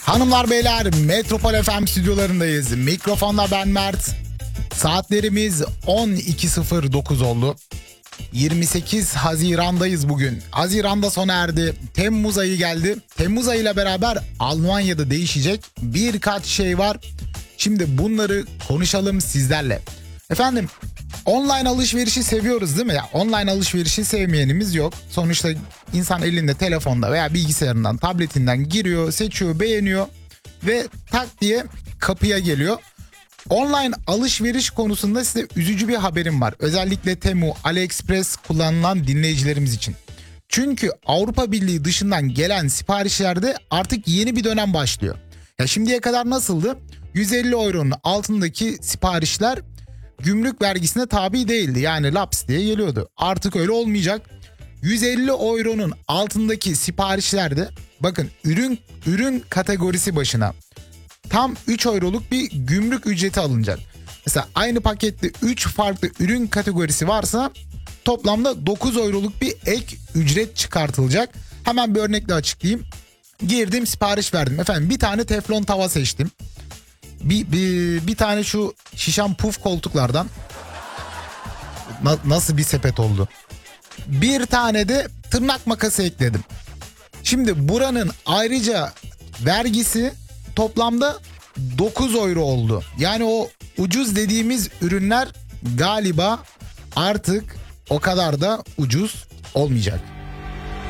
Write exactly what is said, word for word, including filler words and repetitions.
Hanımlar beyler, Metropol F M stüdyolarındayız. Mikrofonla ben Mert. Saatlerimiz on iki sıfır dokuz oldu. yirmi sekiz Haziran'dayız bugün. Haziran'da sona erdi. Temmuz ayı geldi. Temmuz ayıyla beraber Almanya'da değişecek birkaç şey var. Şimdi bunları konuşalım sizlerle. Efendim, online alışverişi seviyoruz değil mi? Ya, online alışverişi sevmeyenimiz yok. Sonuçta insan elinde telefonda veya bilgisayarından, tabletinden giriyor, seçiyor, beğeniyor ve tak diye kapıya geliyor. Online alışveriş konusunda size üzücü bir haberim var. Özellikle Temu, AliExpress kullanılan dinleyicilerimiz için. Çünkü Avrupa Birliği dışından gelen siparişlerde artık yeni bir dönem başlıyor. Ya şimdiye kadar nasıldı? yüz elli euronun altındaki siparişler gümrük vergisine tabi değildi. Yani laps diye geliyordu. Artık öyle olmayacak. yüz elli euronun altındaki siparişlerde bakın ürün ürün kategorisi başına tam üç euroluk bir gümrük ücreti alınacak. Mesela aynı pakette üç farklı ürün kategorisi varsa toplamda dokuz euroluk bir ek ücret çıkartılacak. Hemen bir örnekle açıklayayım. Girdim, sipariş verdim. Efendim bir tane teflon tava seçtim. Bir, bir, bir tane şu şişen puf koltuklardan. Na, nasıl bir sepet oldu. Bir tane de tırnak makası ekledim. Şimdi buranın ayrıca vergisi toplamda dokuz euro oldu. Yani o ucuz dediğimiz ürünler galiba artık o kadar da ucuz olmayacak.